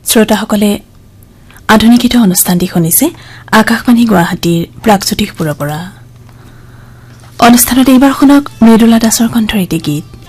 শ্ৰোতাসকলে আধুনিক গীত অনুষ্ঠানটি শুনিছে আকাশবাণী গুৱাহাটীৰ প্ৰাগজ্যোতিষপুৰৰ পৰা। অনুষ্ঠানত এইবাৰ শুনক মৃদুলা দাসৰ কণ্ঠৰ এটি গীত।